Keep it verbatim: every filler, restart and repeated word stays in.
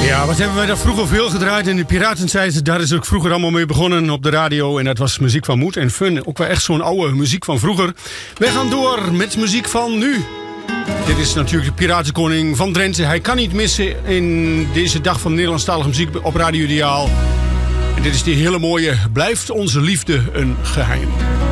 Ja, wat hebben wij daar vroeger veel gedraaid in de Piratentijd. Daar is ook vroeger allemaal mee begonnen op de radio. En dat was muziek van moed en fun. Ook wel echt zo'n oude muziek van vroeger. Wij gaan door met muziek van nu. Dit is natuurlijk de Piratenkoning van Drenthe. Hij kan niet missen in deze dag van Nederlandstalige muziek op Radio Ideaal. En dit is die hele mooie Blijft onze liefde een geheim.